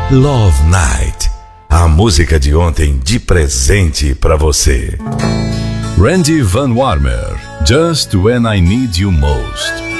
Love Night, a música de ontem de presente pra você. Randy Van Warmer, Just When I Need You Most.